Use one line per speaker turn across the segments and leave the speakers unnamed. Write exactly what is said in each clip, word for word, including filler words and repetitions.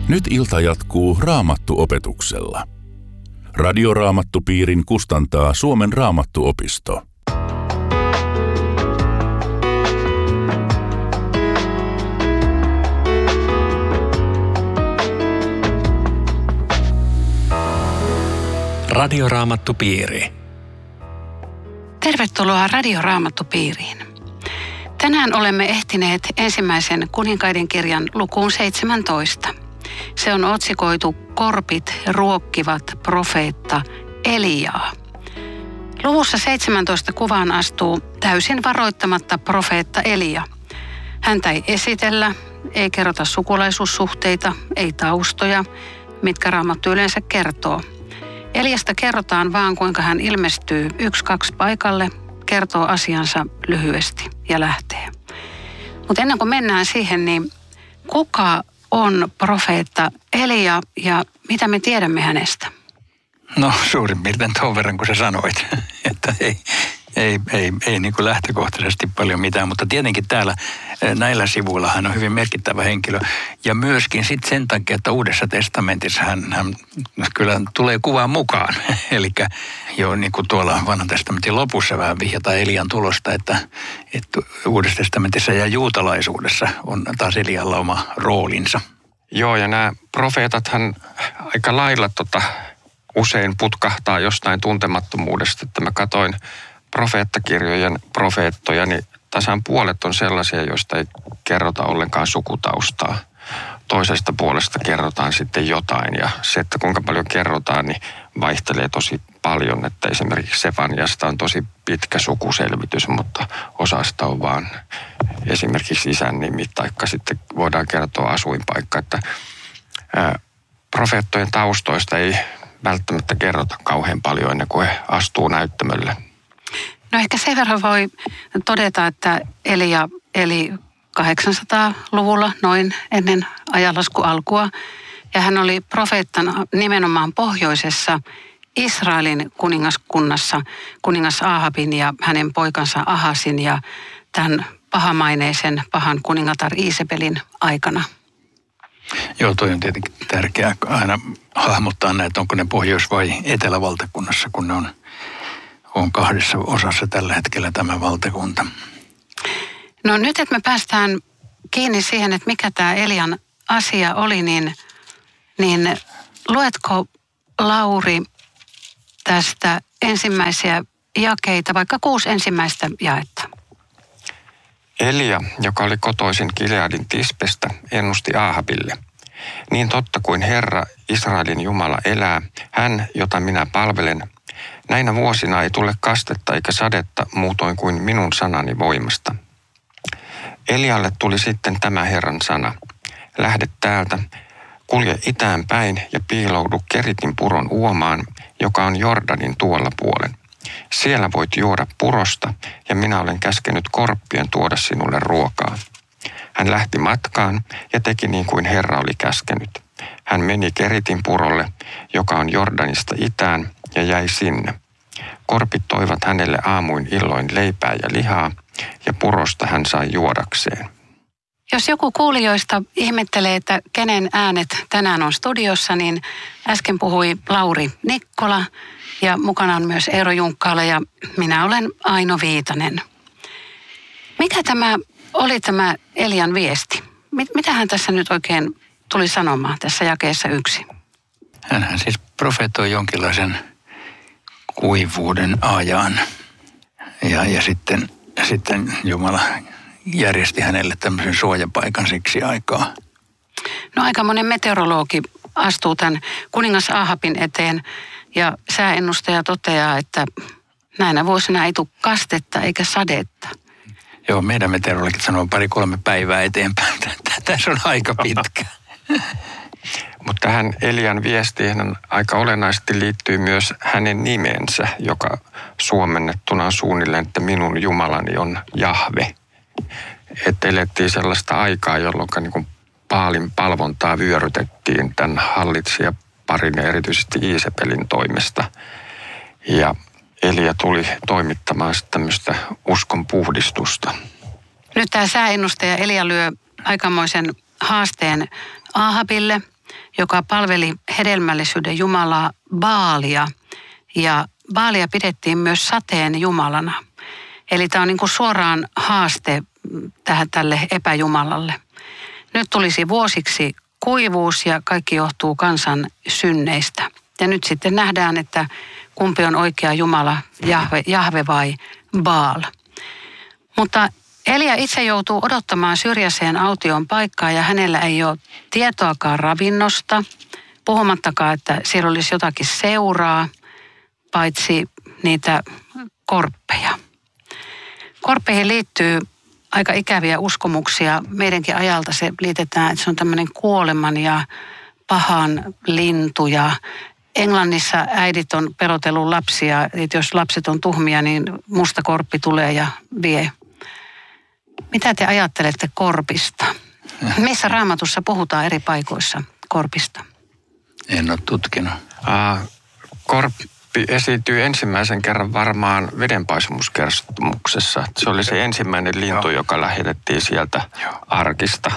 Nyt ilta jatkuu Raamattu-opetuksella. Radioraamattupiirin kustantaa Suomen Raamattuopisto.
Radioraamattupiiri.
Tervetuloa Radioraamattupiiriin. Tänään olemme ehtineet ensimmäisen kuninkaiden kirjan lukuun seitsemäntoista. Se on otsikoitu Korpit ruokkivat profeetta Eliaa. Luvussa seitsemäntoista kuvaan astuu täysin varoittamatta profeetta Elia. Häntä ei esitellä, ei kerrota sukulaisuussuhteita, ei taustoja, mitkä Raamattu yleensä kertoo. Eliasta kerrotaan vaan, kuinka hän ilmestyy yksi kaksi paikalle, kertoo asiansa lyhyesti ja lähtee. Mutta ennen kuin mennään siihen, niin kuka on profeetta Elia ja mitä me tiedämme hänestä?
No suurin piirtein tuon verran, kun sä sanoit, että ei, ei, ei, ei niin kuin lähtökohtaisesti paljon mitään, mutta tietenkin täällä näillä sivuilla hän on hyvin merkittävä henkilö. Ja myöskin sitten sen takia, että Uudessa testamentissa hän, hän kyllä tulee kuvaan mukaan. Eli jo niin kuin tuolla Vanhan testamentin lopussa vähän vihjataan Elian tulosta, että, että Uudessa testamentissa ja juutalaisuudessa on taas Elialla oma roolinsa.
Joo, ja nämä profeetathan aika lailla tota, usein putkahtaa jostain tuntemattomuudesta, että mä katoin profeettakirjojen profeettoja, niin tasan puolet on sellaisia, joista ei kerrota ollenkaan sukutaustaa. Toisesta puolesta kerrotaan sitten jotain, ja se, että kuinka paljon kerrotaan, niin vaihtelee tosi paljon. Että esimerkiksi Sefaniasta on tosi pitkä sukuselvitys, mutta osasta on vaan esimerkiksi isän nimi, taikka sitten voidaan kertoa asuinpaikka. Että ää, profeettojen taustoista ei välttämättä kerrota kauhean paljon ennen kuin he astuu näyttämölle.
No ehkä sen verran voi todeta, että Elia eli kahdeksansataaluvulla noin ennen ajanlaskun alkua. Ja hän oli profeettana nimenomaan pohjoisessa Israelin kuningaskunnassa, kuningas Ahabin ja hänen poikansa Ahasin ja tämän pahamaineisen pahan kuningatar Iisebelin aikana.
Joo, toi on tietenkin tärkeää aina hahmottaa näitä, onko ne pohjois- vai etelävaltakunnassa, kun ne on, on kahdessa osassa tällä hetkellä tämä valtakunta.
No nyt, että me päästään kiinni siihen, että mikä tämä Elian asia oli, niin, niin luetko Lauri tästä ensimmäisiä jakeita, vaikka kuusi ensimmäistä jaetta?
Elia, joka oli kotoisin Gileadin Tispestä, ennusti Aahabille. Niin totta kuin Herra, Israelin Jumala elää, hän, jota minä palvelen, näinä vuosina ei tule kastetta eikä sadetta muutoin kuin minun sanani voimasta. Elialle tuli sitten tämä Herran sana. Lähde täältä, kulje itään päin ja piiloudu Keritin puron uomaan, joka on Jordanin tuolla puolen. Siellä voit juoda purosta ja minä olen käskenyt korppien tuoda sinulle ruokaa. Hän lähti matkaan ja teki niin kuin Herra oli käskenyt. Hän meni Keritin purolle, joka on Jordanista itään, ja jäi sinne. Korpit toivat hänelle aamuin illoin leipää ja lihaa, ja purosta hän sai juodakseen.
Jos joku kuulijoista ihmettelee, että kenen äänet tänään on studiossa, niin äsken puhui Lauri Nikkola ja mukana on myös Eero Junkkaala ja minä olen Aino Viitanen. Mikä tämä oli tämä Elian viesti? Mitä hän tässä nyt oikein tuli sanomaan tässä jakeessa yksi?
Hänhän siis profetoi jonkinlaisen kuivuuden ajan ja, ja sitten, sitten Jumala järjesti hänelle tämmöisen suojapaikan siksi aikaa.
No aika monen meteorologi astuu tämän kuningas Ahabin eteen ja sääennustaja toteaa, että näinä vuosina ei tule kastetta eikä sadetta.
Joo, meidän meteorologit sanoo pari-kolme päivää eteenpäin. Tässä on aika pitkä.
Mutta tähän Elian viestiin aika olennaisesti liittyy myös hänen nimensä, joka suomennettuna on suunnilleen, että minun Jumalani on Jahve. Että elettiin sellaista aikaa, jolloin niin Baalin palvontaa vyörytettiin tämän hallitsijaparin ja erityisesti Iisebelin toimesta. Ja Elia tuli toimittamaan tämmöistä uskon puhdistusta.
Nyt tämä sääennustaja Elia lyö aikamoisen haasteen Aahabille. joka palveli hedelmällisyyden jumalaa Baalia. Ja Baalia pidettiin myös sateen jumalana. Eli tämä on niin kuin suoraan haaste tähän tälle epäjumalalle. Nyt tulisi vuosiksi kuivuus ja kaikki johtuu kansan synneistä. Ja nyt sitten nähdään, että kumpi on oikea Jumala, Jahve, Jahve vai Baal. Mutta Elia itse joutuu odottamaan syrjäiseen autioon paikkaa ja hänellä ei ole tietoakaan ravinnosta, puhumattakaan, että siellä olisi jotakin seuraa, paitsi niitä korppeja. Korppeihin liittyy aika ikäviä uskomuksia. Meidänkin ajalta se liitetään, että se on tämmöinen kuoleman ja pahan lintu. Ja Englannissa äidit on pelotellut lapsia, että jos lapset on tuhmia, niin musta korppi tulee ja vie. Mitä te ajattelette korpista? Missä Raamatussa puhutaan eri paikoissa korpista?
En ole tutkinut.
Aa, korppi esiintyy ensimmäisen kerran varmaan vedenpaisumuskertomuksessa. Se oli se ensimmäinen lintu, Joo. joka lähetettiin sieltä Joo. arkista.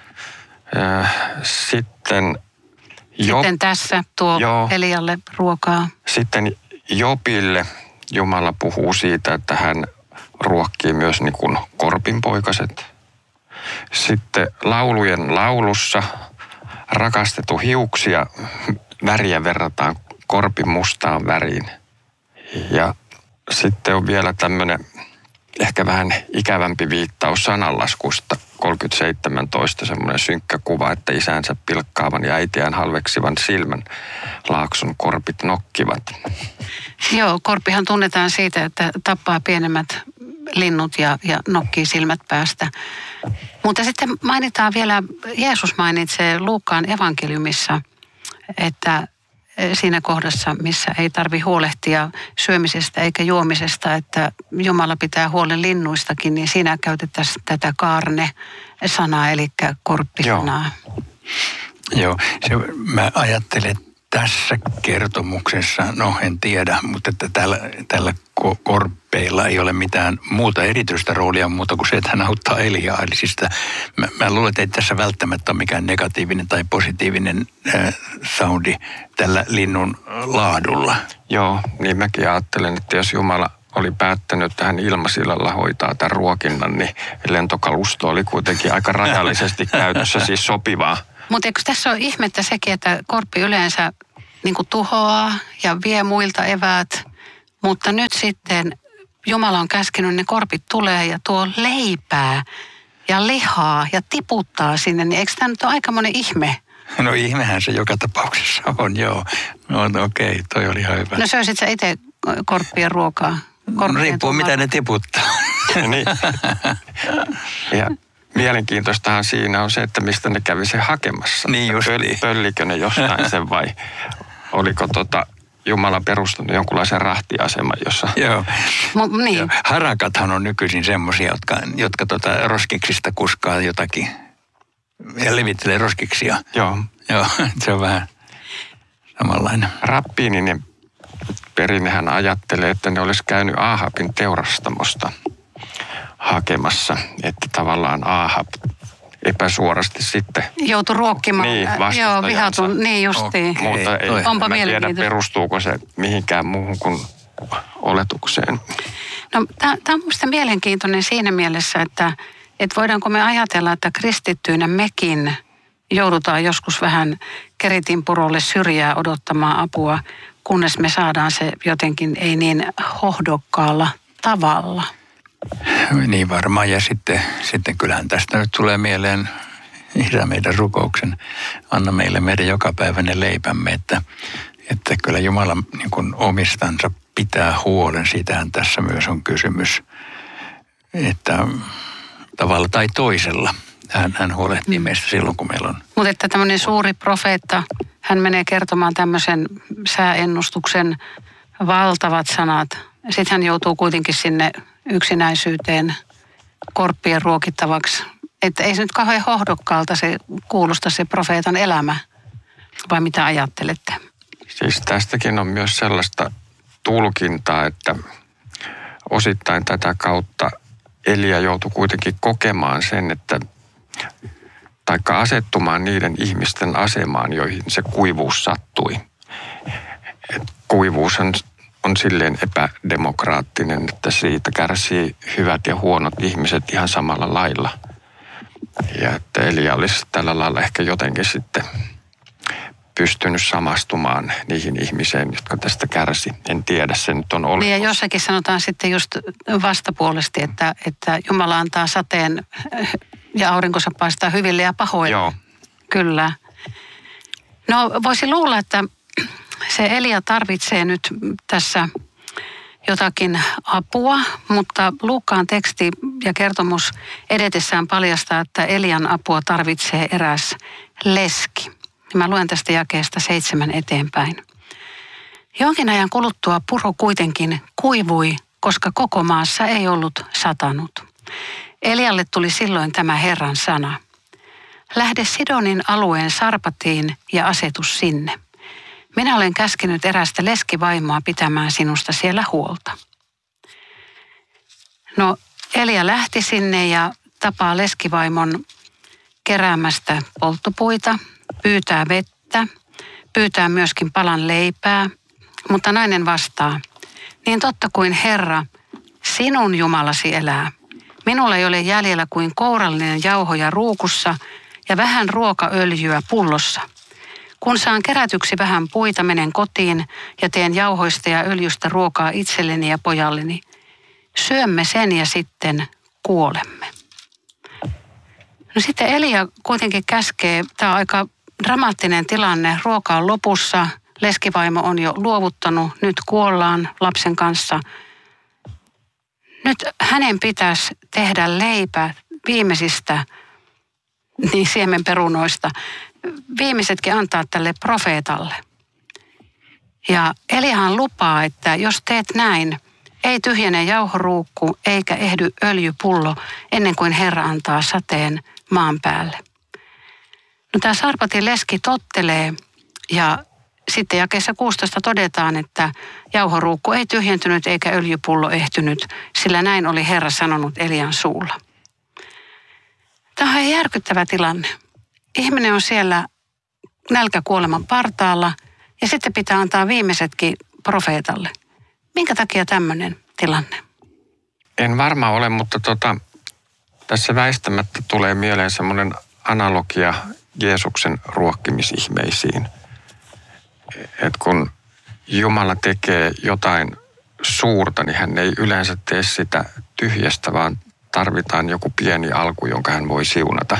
Sitten, Job,
Sitten tässä tuo Joo. Elialle ruokaa.
Sitten Jobille Jumala puhuu siitä, että hän ruokkii myös niin kuin korpinpoikaset. Sitten laulujen laulussa rakastettu hiuksia väriä verrataan korpin mustaan väriin. Ja sitten on vielä tämmöinen ehkä vähän ikävämpi viittaus sananlaskusta. kolmekymmentäseitsemän toista semmoinen synkkä kuva, että isänsä pilkkaavan ja äitiään halveksivan silmän laakson korpit nokkivat.
Joo, korppihan tunnetaan siitä, että tappaa pienemmät linnut ja, ja nokkii silmät päästä. Mutta sitten mainitaan vielä, Jeesus mainitsee Luukkaan evankeliumissa, että siinä kohdassa, missä ei tarvi huolehtia syömisestä eikä juomisesta, että Jumala pitää huolen linnuistakin, niin siinä käytettäisiin tätä kaarne-sanaa, eli korppisanaa.
Joo, Joo se, mä ajattelen, että tässä kertomuksessa, no en tiedä, mutta että tällä, tällä korppeilla ei ole mitään muuta erityistä roolia muuta kuin se, että hän auttaa Eliaa. Eli siis sitä, mä, mä luulen, että ei tässä välttämättä ole mikään negatiivinen tai positiivinen äh, soundi tällä linnun laadulla.
Joo, niin mäkin ajattelen, että jos Jumala oli päättänyt, että hän ilmasilalla hoitaa tämän ruokinnan, niin lentokalusto oli kuitenkin aika rajallisesti käytössä, siis sopivaa.
Mutta eikö tässä ole ihmettä sekin, että korppi yleensä niin kuin tuhoaa ja vie muilta eväät, mutta nyt sitten Jumala on käskenyt, ne korpit tulee ja tuo leipää ja lihaa ja tiputtaa sinne, niin eikö tämä nyt ole aikamoinen ihme?
No ihmehän se joka tapauksessa on, joo. No okei, okay, toi oli ihan hyvä.
No söisit sä itse korppien ruokaa?
Korppien Riippuu tuomaa. Mitä ne tiputtaa.
Niin. Ja mielenkiintoistahan siinä on se, että mistä ne kävi sen hakemassa.
Niin just niin.
Pöllikö ne jostain sen vai oliko tota Jumala perustanut jonkunlaisen rahtiaseman, jossa...
Joo.
M- niin.
Joo. Harakathan on nykyisin semmoisia, jotka, jotka tota roskiksista kuskaa jotakin ja levittelee roskiksia.
Joo.
Joo, se on vähän samanlainen.
Rappiininen perinnehän ajattelee, että ne olisi käynyt Aahabin teurastamosta hakemassa, että tavallaan Aahab epäsuorasti sitten...
Joutui ruokkimaan.
Niin,
Joo, vihatun, niin justiin.
Okay. Mutta ei,
Onpa
mä tiedä, perustuuko se mihinkään muuhun kuin oletukseen.
No, tämä on minusta mielenkiintoinen siinä mielessä, että, että voidaanko me ajatella, että kristittyinä mekin joudutaan joskus vähän keritinpurolle syrjää odottamaan apua, kunnes me saadaan se jotenkin ei niin hohdokkaalla tavalla.
Niin varmaan, ja sitten, sitten kyllähän tästä nyt tulee mieleen Isä meidän rukouksen, anna meille meidän jokapäiväinen leipämme, että, että kyllä Jumala niin kuin omistansa pitää huolen, siitähän tässä myös on kysymys, että tavalla tai toisella hän, hän huolehtii meistä silloin, kun meillä on.
Mutta että tämmöinen suuri profeetta, hän menee kertomaan tämmöisen sääennustuksen valtavat sanat, sitten hän joutuu kuitenkin sinne yksinäisyyteen korppien ruokittavaksi. Että ei se nyt kauhean hohdokkaalta se kuulosta se profeetan elämä, vai mitä ajattelette?
Siis tästäkin on myös sellaista tulkintaa, että osittain tätä kautta Elia joutui kuitenkin kokemaan sen, että taikka asettumaan niiden ihmisten asemaan, joihin se kuivuus sattui. Et kuivuus on, on silleen epädemokraattinen, että siitä kärsii hyvät ja huonot ihmiset ihan samalla lailla. Ja että Elia olisi tällä lailla ehkä jotenkin sitten pystynyt samastumaan niihin ihmiseen, jotka tästä kärsi. En tiedä, se nyt on ollut.
Ja jossakin sanotaan sitten just vastapuolesti, että, että Jumala antaa sateen ja aurinkonsa paistaa hyville ja pahoille.
Joo.
Kyllä. No voisi luulla, että se Elia tarvitsee nyt tässä jotakin apua, mutta Luukkaan teksti ja kertomus edetessään paljastaa, että Elian apua tarvitsee eräs leski. Mä luen tästä jakeesta seitsemän eteenpäin. Jonkin ajan kuluttua puro kuitenkin kuivui, koska koko maassa ei ollut satanut. Elialle tuli silloin tämä Herran sana. Lähde Sidonin alueen Sarpatiin ja asetu sinne. Minä olen käskenyt erästä leskivaimoa pitämään sinusta siellä huolta. No, Elia lähti sinne ja tapaa leskivaimon keräämästä polttopuita, pyytää vettä, pyytää myöskin palan leipää, mutta nainen vastaa, niin totta kuin Herra, sinun Jumalasi elää. Minulla ei ole jäljellä kuin kourallinen jauhoja ruukussa ja vähän ruokaöljyä pullossa. Kun saan kerätyksi vähän puita, menen kotiin ja teen jauhoista ja öljystä ruokaa itselleni ja pojalleni. Syömme sen ja sitten kuolemme. No sitten Elia kuitenkin käskee, tämä on aika dramaattinen tilanne, ruoka on lopussa, leskivaimo on jo luovuttanut, nyt kuollaan lapsen kanssa. Nyt hänen pitäisi tehdä leipä viimeisistä niin siemenperunoista, viimeisetkin antaa tälle profeetalle. Ja Eliahan lupaa, että jos teet näin, ei tyhjene jauhoruukku eikä ehdy öljypullo ennen kuin Herra antaa sateen maan päälle. No tämä Sarpatin leski tottelee ja sitten jakeessa kuusitoista todetaan, että jauhoruukku ei tyhjentynyt eikä öljypullo ehtynyt, sillä näin oli Herra sanonut Elian suulla. Tämä on järkyttävä tilanne. Ihminen on siellä nälkäkuoleman partaalla ja sitten pitää antaa viimeisetkin profeetalle. Minkä takia tämmöinen tilanne?
En varmaan ole, mutta tota, tässä väistämättä tulee mieleen semmoinen analogia Jeesuksen ruokkimisihmeisiin. Että kun Jumala tekee jotain suurta, niin hän ei yleensä tee sitä tyhjästä, vaan tarvitaan joku pieni alku, jonka hän voi siunata.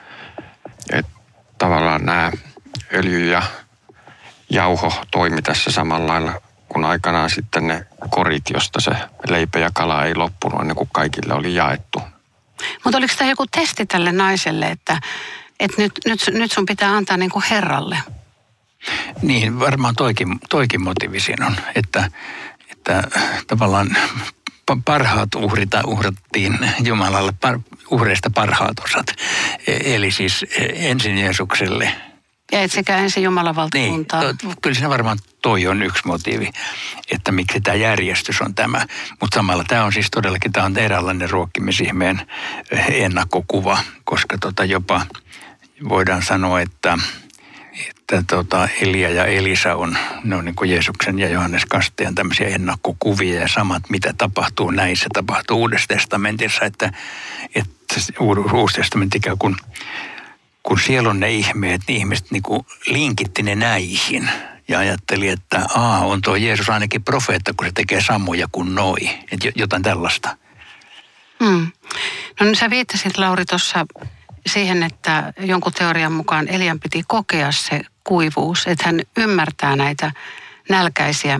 Et tavallaan nämä öljy ja jauho toimi tässä samalla lailla, kun aikanaan sitten ne korit, josta se leipä ja kala ei loppunut, ennen kuin kaikille oli jaettu.
Mutta oliko tämä joku testi tälle naiselle, että, että nyt, nyt, nyt sun pitää antaa niin kuin Herralle?
Niin, varmaan toikin, toikin motiivi siinä on, että, että tavallaan parhaat uhrit uhrattiin Jumalalle, par, uhreista parhaat osat. Eli siis ensin Jeesukselle.
Ja et sekä ensin Jumalan valtakuntaa.
Niin, kyllä siinä varmaan toi on yksi motiivi, että miksi tämä järjestys on tämä. Mutta samalla tämä on siis todellakin, tämä on eräänlainen ruokkimisihmeen ennakkokuva, koska tota jopa voidaan sanoa, että että tota Elia ja Elisa on, ne on niin kuin Jeesuksen ja Johannes Kastajan tämmöisiä ennakkokuvia ja samat, mitä tapahtuu näissä, tapahtuu Uudessa testamentissa, että, että Uusi testamentti ikään kuin, kun siellä on ne ihmeet, niin ihmiset niin kuin linkitti ne näihin ja ajatteli, että aa, on tuo Jeesus ainakin profeetta, kun se tekee samoja kuin noi, että jotain tällaista.
Hmm. No niin sä viittasit, Lauri, tuossa siihen, että jonkun teorian mukaan Elian piti kokea se kuivuus, että hän ymmärtää näitä nälkäisiä.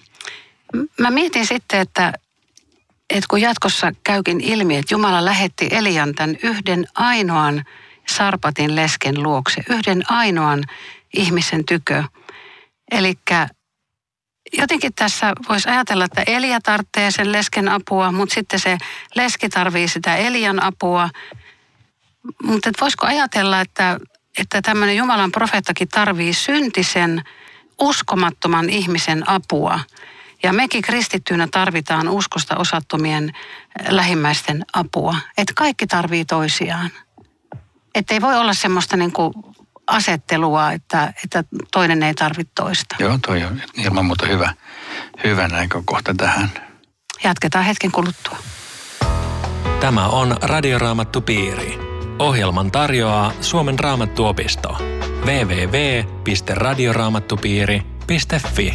Mä mietin sitten, että, että kun jatkossa käykin ilmi, että Jumala lähetti Elian tämän yhden ainoan Sarpatin lesken luokse, yhden ainoan ihmisen tykö. Elikkä jotenkin tässä voisi ajatella, että Elia tarvitsee sen lesken apua, mutta sitten se leski tarvii sitä Elian apua. Mutta voisiko ajatella, että, että tämmöinen Jumalan profeettakin tarvii syntisen, uskomattoman ihmisen apua. Ja mekin kristittyinä tarvitaan uskosta osattomien lähimmäisten apua. Että kaikki tarvii toisiaan. Että ei voi olla semmoista niin kuin asettelua, että, että toinen ei tarvitse toista.
Joo, toi on ilman muuta hyvä, hyvä näkökohta tähän.
Jatketaan hetken kuluttua.
Tämä on Radioraamattupiiri. Ohjelman tarjoaa Suomen Raamattuopisto. double-u double-u double-u piste radioraamattupiiri piste fi.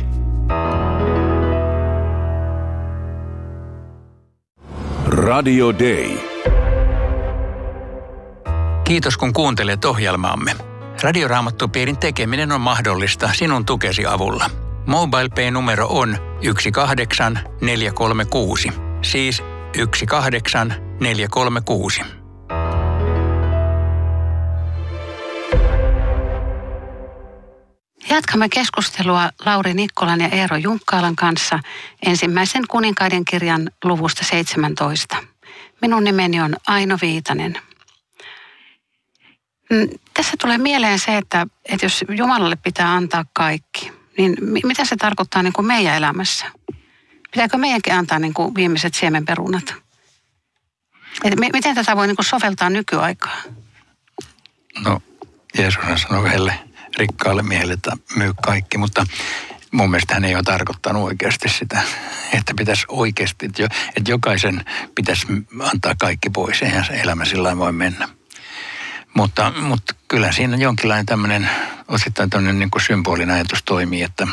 Radio Day.
Kiitos kun kuuntelet ohjelmaamme. Radioraamattupiirin tekeminen on mahdollista sinun tukesi avulla. MobilePay-numero on yksi kahdeksan neljä kolme kuusi, siis yksi kahdeksan neljä kolme kuusi.
Jatkamme keskustelua Lauri Nikkolan ja Eero Junkkaalan kanssa ensimmäisen kuninkaiden kirjan luvusta seitsemäntoista. Minun nimeni on Aino Viitanen. Tässä tulee mieleen se, että, että jos Jumalalle pitää antaa kaikki, niin mitä se tarkoittaa niin kuin meidän elämässä? Pitääkö meidänkin antaa niin kuin viimeiset siemenperunat? Et miten tätä voi niin kuin soveltaa nykyaikaan?
No, Jeesus sanoi yhdelle rikkaalle miehelle, että myy kaikki, mutta mun mielestä hän ei ole tarkoittanut oikeasti sitä, että pitäisi oikeasti, että jokaisen pitäisi antaa kaikki pois, eihän se elämä sillä lailla voi mennä. Mutta, mutta kyllä siinä jonkinlainen tämmöinen, osittain tämmöinen niin kuin symbolinen ajatus toimii, että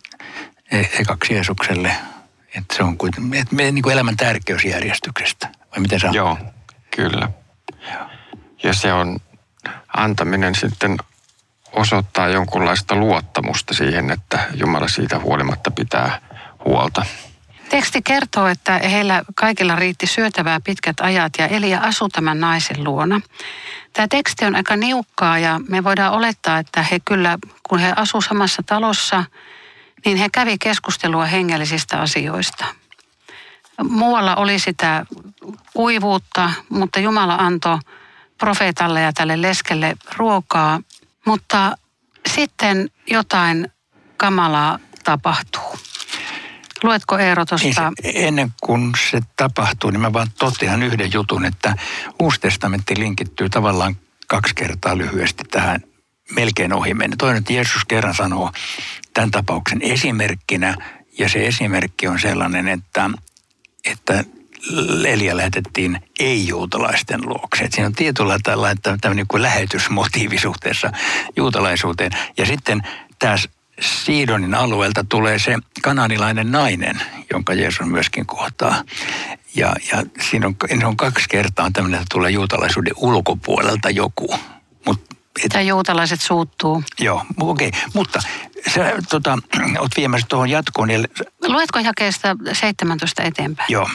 ekaksi Jeesukselle, että se on kuitenkin, että me niin kuin elämän tärkeysjärjestyksestä, vai miten sä?
Joo, kyllä. Ja se on antaminen sitten osoittaa jonkunlaista luottamusta siihen, että Jumala siitä huolimatta pitää huolta.
Teksti kertoo, että heillä kaikilla riitti syötävää pitkät ajat ja Elia asui tämän naisen luona. Tämä teksti on aika niukkaa ja me voidaan olettaa, että he kyllä, kun he asuivat samassa talossa, niin he kävi keskustelua hengellisistä asioista. Muualla oli sitä kuivuutta, mutta Jumala antoi profeetalle ja tälle leskelle ruokaa, mutta sitten jotain kamalaa tapahtuu. Luetko Eero tuosta?
Ennen kuin se tapahtuu, niin mä vaan totean yhden jutun, että Uusi testamentti linkittyy tavallaan kaksi kertaa lyhyesti tähän melkein ohi mennä. Toinen, että Jeesus kerran sanoo tämän tapauksen esimerkkinä, ja se esimerkki on sellainen, että, että Elia lähetettiin ei-juutalaisten luokse. Että siinä on tietyllä tällainen tämmöinen kuin lähetysmotiivi suhteessa juutalaisuuteen. Ja sitten tässä Siidonin alueelta tulee se kanaanilainen nainen, jonka Jeesus myöskin kohtaa. Ja, ja siinä on, siinä on kaksi kertaa tämmöinen, että tulee juutalaisuuden ulkopuolelta joku. Mut, et,
tai juutalaiset suuttuu.
Joo, okei. Okay. Mutta sä tota, oot viemässä tuohon jatkoon. Eli...
Luetko jakeesta seitsemäntoista eteenpäin?
Joo.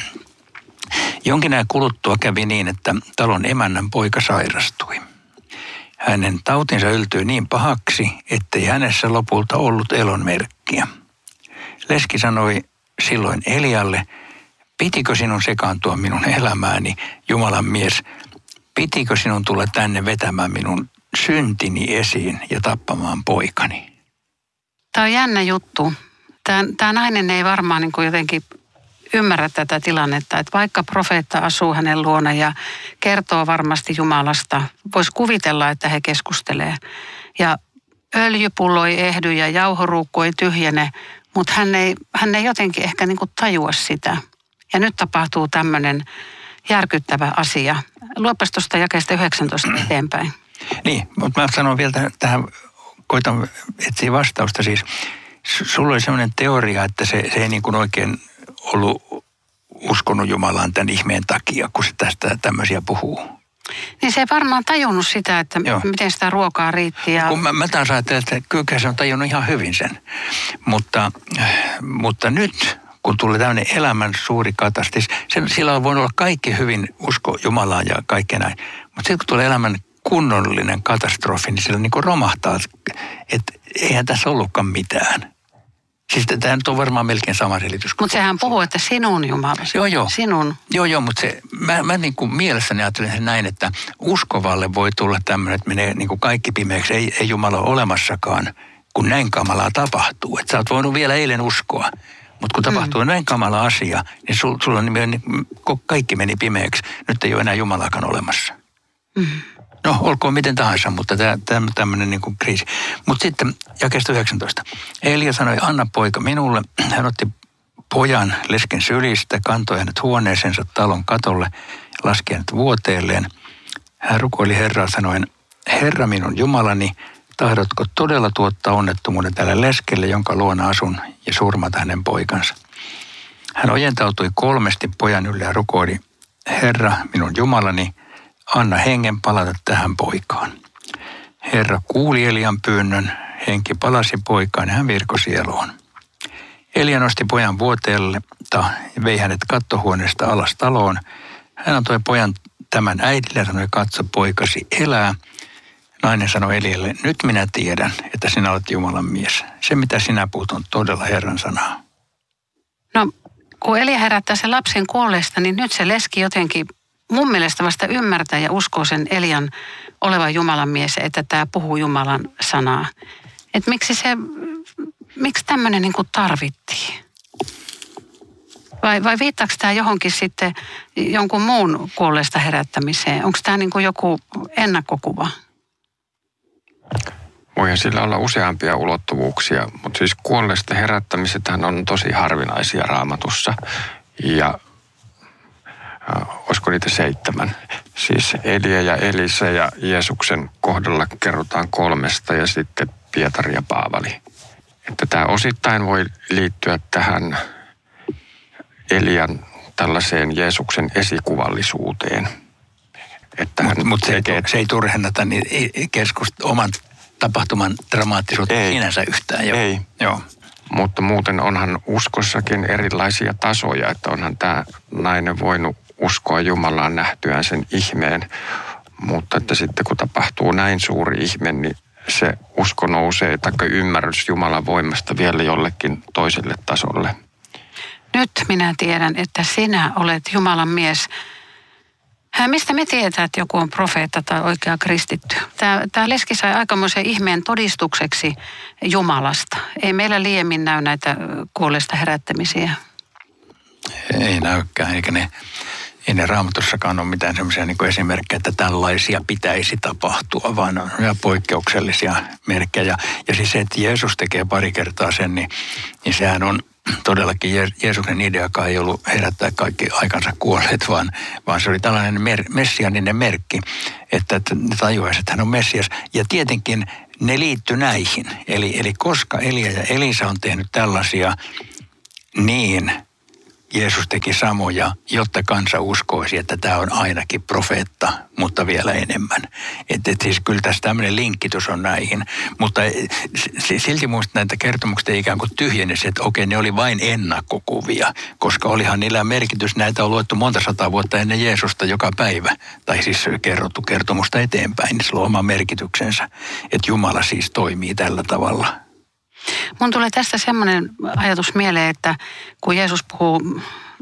Jonkin ajan kuluttua kävi niin, että talon emännän poika sairastui. Hänen tautinsa yltyi niin pahaksi, ettei hänessä lopulta ollut elon merkkiä. Leski sanoi silloin Elialle, pitikö sinun sekaantua minun elämääni, Jumalan mies, pitikö sinun tulla tänne vetämään minun syntini esiin ja tappamaan poikani?
Tämä on jännä juttu. Tämä, tämä nainen ei varmaan niin kuin jotenkin ymmärrä tätä tilannetta, että vaikka profeetta asuu hänen luona ja kertoo varmasti Jumalasta, voisi kuvitella, että he keskustelee. Ja öljypullo ei ehdy ja jauhoruukku ei tyhjene, mutta hän ei, hän ei jotenkin ehkä niin kuin tajua sitä. Ja nyt tapahtuu tämmöinen järkyttävä asia. Luepas tuosta jakeesta yhdeksäntoista eteenpäin.
Niin, mutta mä sanon vielä tähän, koitan etsiä vastausta siis. Sulla oli sellainen teoria, että se, se ei niin kuin oikein ollut uskonut Jumalaan tämän ihmeen takia, kun se tästä tämmöisiä puhuu.
Niin se ei varmaan tajunnut sitä, että Joo. miten sitä ruokaa riitti. Ja...
Kun mä, mä taas ajattelin, että kyllä se on tajunnut ihan hyvin sen. Mutta, mutta nyt, kun tulee tämmöinen elämän suuri katastrofi, sillä on voinut olla kaikki hyvin usko Jumalaan ja kaikkea näin. Mutta sitten kun tulee elämän kunnollinen katastrofi, niin sillä niin kuin romahtaa, että eihän tässä ollutkaan mitään. Siis tämä nyt on varmaan melkein sama selitys.
Mutta sehän puhuu, että sinun Jumala.
Joo, joo.
Sinun.
Joo, joo, mutta se, mä, mä niin kuin mielessäni ajattelen sen näin, että uskovalle voi tulla tämmöinen, että menee niin kuin kaikki pimeäksi, ei, ei Jumala ole olemassakaan, kun näin kamalaa tapahtuu. Että sä oot voinut vielä eilen uskoa, mutta kun tapahtuu mm. näin kamala asia, niin sulla sul on niin, kaikki meni pimeäksi. Nyt ei ole enää Jumalaakaan olemassa.
Mm.
No, olkoon miten tahansa, mutta tämä tämmöinen niin kuin kriisi. Mutta sitten jakeesta yhdeksäntoista. Elia sanoi, anna poika minulle. Hän otti pojan lesken sylistä, kantoi hänet huoneeseensa talon katolle, laski hänet vuoteelleen. Hän rukoili Herraa sanoen, Herra minun Jumalani, tahdotko todella tuottaa onnettomuuden tälle leskelle, jonka luona asun, ja surmata hänen poikansa? Hän ojentautui kolmesti pojan ylle ja rukoili, Herra minun Jumalani, anna hengen palata tähän poikaan. Herra kuuli Elian pyynnön, henki palasi poikaan ja hän virkosi eloon. Elia nosti pojan vuoteelle ja vei hänet kattohuoneesta alas taloon. Hän antoi pojan tämän äidille ja sanoi, katso poikasi elää. Nainen sanoi Elialle, nyt minä tiedän, että sinä olet Jumalan mies. Se mitä sinä puhut on todella Herran sanaa.
No, kun Elia herättää sen lapsen kuolleesta, niin nyt se leski jotenkin mun mielestä vasta ymmärtää ja uskoo sen Elian olevan Jumalan mies, että tämä puhuu Jumalan sanaa. Että miksi se, miksi tämmöinen niin kuin tarvittiin? Vai, vai viittaako tämä johonkin sitten jonkun muun kuolleesta herättämiseen? Onko tämä niin kuin joku ennakkokuva?
Voihan sillä olla useampia ulottuvuuksia, mutta siis kuolleista herättämisethän on tosi harvinaisia Raamatussa. Ja äh, olisiko niitä seitsemän? Siis Elia ja Elisa ja Jeesuksen kohdalla kerrotaan kolmesta ja sitten Pietari ja Paavali. Että tämä osittain voi liittyä tähän Elian tällaiseen Jeesuksen esikuvallisuuteen. Mutta
mut se, se ei turhennata niin keskust oman tapahtuman dramaattisuutta ei, sinänsä yhtään. Jo.
Ei,
joo.
Mutta muuten onhan uskossakin erilaisia tasoja, että onhan tämä nainen voinut uskoa Jumalaan nähtyään sen ihmeen, mutta että sitten kun tapahtuu näin suuri ihme, niin se usko nousee, taikka ymmärrys Jumalan voimasta vielä jollekin toiselle tasolle.
Nyt minä tiedän, että sinä olet Jumalan mies. Mistä me tiedetään, että joku on profeetta tai oikea kristitty? Tämä, tämä leski sai aikamoisen ihmeen todistukseksi Jumalasta. Ei meillä liiemmin näy näitä kuolleista herättämisiä.
Ei näykään, eikä ne, ei ne Raamatussakaan ole mitään sellaisia niin kuin esimerkkejä, että tällaisia pitäisi tapahtua, vaan on ihan poikkeuksellisia merkkejä. Ja siis se, että Jeesus tekee pari kertaa sen, niin, niin sehän on todellakin Jeesuksen ideakaan ei ollut herättää kaikki aikansa kuolleet, vaan, vaan se oli tällainen mer- messianinen merkki, että, että ne tajuaisivat, että hän on Messias. Ja tietenkin ne liittyi näihin. Eli, eli koska Elia ja Elisa on tehnyt tällaisia, niin Jeesus teki samoja, jotta kansa uskoisi, että tämä on ainakin profeetta, mutta vielä enemmän. Että et siis kyllä tässä tämmöinen linkitys on näihin. Mutta silti muista näitä kertomuksia ikään kuin tyhjennisi, että okei, ne oli vain ennakkokuvia, koska olihan niillä merkitys. Näitä on luettu monta sataa vuotta ennen Jeesusta joka päivä, tai siis kerrottu kertomusta eteenpäin, niin sillä on oma merkityksensä, että Jumala siis toimii tällä tavalla.
Mun tulee tästä semmoinen ajatus mieleen, että kun Jeesus puhuu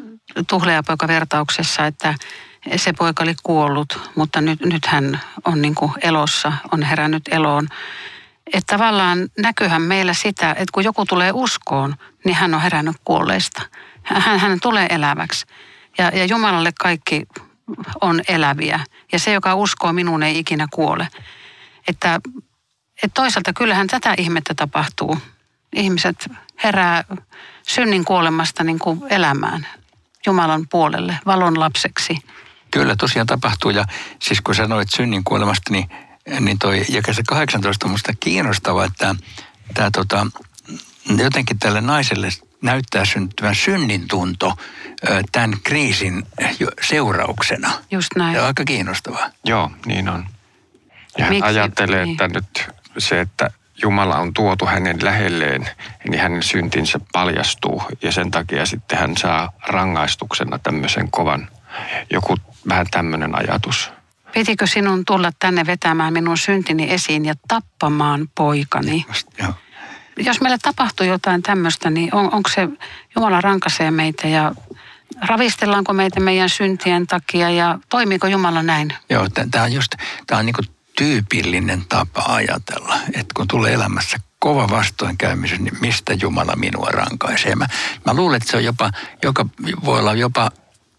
tuhlaajapoika-vertauksessa, että se poika oli kuollut, mutta nyt, nyt hän on niin kuin elossa, on herännyt eloon. Että tavallaan näkyyhän meillä sitä, että kun joku tulee uskoon, niin hän on herännyt kuolleista. Hän, hän tulee eläväksi. Ja, ja Jumalalle kaikki on eläviä. Ja se, joka uskoo minuun, ei ikinä kuole. Että Että toisaalta kyllähän tätä ihmettä tapahtuu. Ihmiset herää synnin kuolemasta niin kuin elämään Jumalan puolelle, valon lapseksi.
Kyllä tosiaan tapahtuu ja siis kun sanoit synnin kuolemasta, niin, niin toi jakeessa kahdeksantoista on musta kiinnostavaa, että tämä tota, jotenkin tälle naiselle näyttää syntyvän synnin tunto tämän kriisin seurauksena.
Just näin.
Ja aika kiinnostavaa.
Joo, niin on. Ja hän
Miksi?
ajattelee,
Niin.
että nyt se, että Jumala on tuotu hänen lähelleen, niin hänen syntinsä paljastuu. Ja sen takia sitten hän saa rangaistuksena tämmöisen kovan, joku vähän tämmöinen ajatus.
Pitikö sinun tulla tänne vetämään minun syntini esiin ja tappamaan poikani?
Just, joo.
Jos meille tapahtuu jotain tämmöistä, niin on, onko se Jumala rankaisee meitä ja ravistellaanko meitä meidän syntien takia ja toimiiko Jumala näin?
Joo, tämä on just, tämä on niin kuin tyypillinen tapa ajatella, että kun tulee elämässä kova vastoinkäymys, niin mistä Jumala minua rankaisee. Mä, mä luulen, että se on jopa, joka voi olla jopa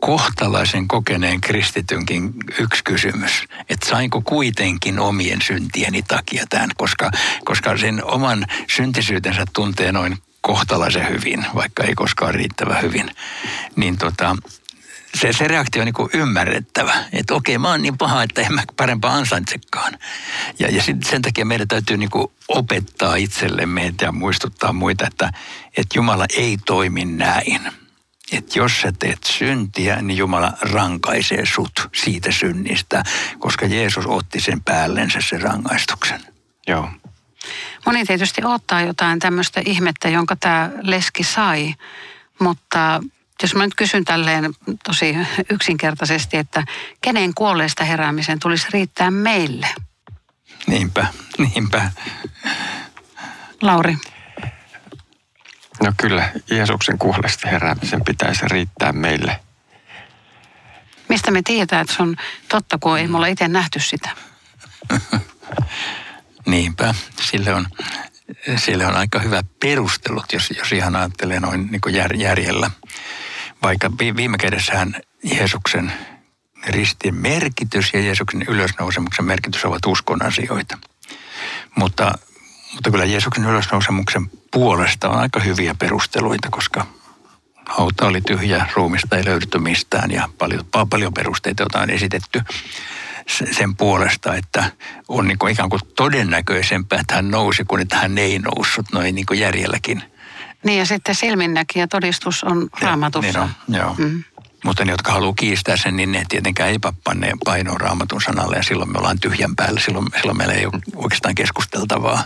kohtalaisen kokeneen kristitynkin yksi kysymys, että sainko kuitenkin omien syntieni takia tämän, koska, koska sen oman syntisyytensä tuntee noin kohtalaisen hyvin, vaikka ei koskaan riittävän hyvin, niin tota, se, se reaktio on niin kuin ymmärrettävä, että okei, mä oon niin paha, että en mä parempaa ansaitsekaan. Ja, ja sit, sen takia meidän täytyy niin kuin opettaa itsellemme ja muistuttaa muita, että, että Jumala ei toimi näin. Että jos sä teet syntiä, niin Jumala rankaisee sut siitä synnistä, koska Jeesus otti sen päällensä sen rangaistuksen.
Joo.
Moni tietysti odottaa jotain tämmöistä ihmettä, jonka tämä leski sai, mutta jos mä nyt kysyn tälleen tosi yksinkertaisesti, että kenen kuolleesta heräämisen tulisi riittää meille?
Niinpä, niinpä.
Lauri.
No kyllä, Jeesuksen kuolleesta heräämisen pitäisi riittää meille.
Mistä me tiedetään, että se on totta, kun ei mulla itse nähty sitä?
Niinpä, sille on, sille on aika hyvä perustelut, jos, jos ihan ajattelee noin niin kuin jär, järjellä. Vaikka viime kädessähän Jeesuksen ristin merkitys ja Jeesuksen ylösnousemuksen merkitys ovat uskon asioita. Mutta, mutta kyllä Jeesuksen ylösnousemuksen puolesta on aika hyviä perusteluita, koska hauta oli tyhjä, ruumista ei löydetty mistään ja paljon, paljon perusteita, joita on esitetty sen puolesta, että on niin kuin ikään kuin todennäköisempää, että hän nousi, kuin että hän ei noussut noin niin kuin järjelläkin.
Niin ja sitten silminnäkijä todistus on Raamatussa.
Niin on, joo. Mm. Mutta ne, jotka haluaa kiistää sen, niin ne tietenkään ei panne painoa Raamatun sanalle ja silloin me ollaan tyhjän päällä. Silloin, silloin meillä ei ole oikeastaan keskusteltavaa.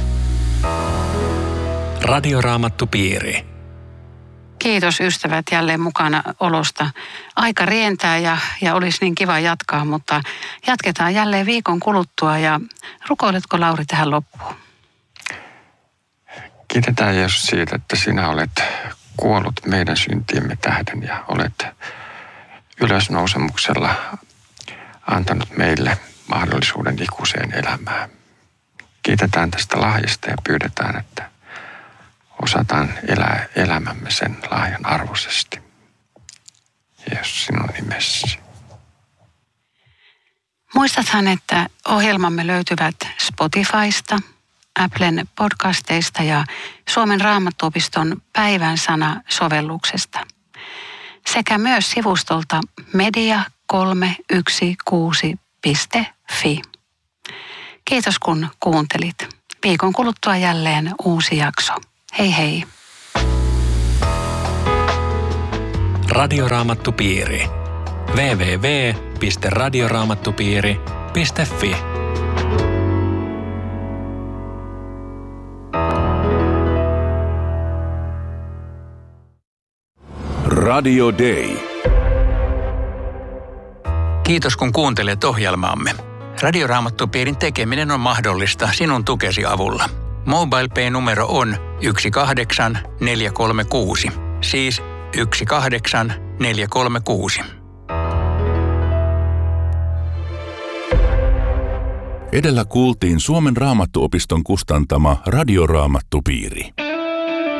Radioraamattupiiri.
Kiitos ystävät jälleen mukana olosta. Aika rientää ja, ja olisi niin kiva jatkaa, mutta jatketaan jälleen viikon kuluttua ja rukoiletko Lauri tähän loppuun?
Kiitetään Jeesus siitä, että sinä olet kuollut meidän syntiemme tähden ja olet ylösnousemuksella antanut meille mahdollisuuden ikuiseen elämään. Kiitetään tästä lahjasta ja pyydetään, että osataan elää elämämme sen lahjan arvoisesti. Jeesus, sinun nimessäsi.
Muistathan, että ohjelmamme löytyvät Spotifysta, Applen podcasteista ja Suomen Raamattuopiston Päivän sana-sovelluksesta sekä myös sivustolta media kolme yksi kuusi piste fi. Kiitos kun kuuntelit. Viikon kuluttua jälleen uusi jakso. Hei hei!
Radioraamattupiiri. double-u double-u double-u piste radioraamattupiiri piste fi
Radio Day.
Kiitos kun kuuntelet ohjelmaamme. Radioraamattupiirin tekeminen on mahdollista sinun tukesi avulla. MobilePay-numero on yksi kahdeksan neljä kolme kuusi, siis yksi kahdeksan neljä kolme kuusi.
Edellä kuultiin Suomen Raamattuopiston kustantama Radioraamattupiiri.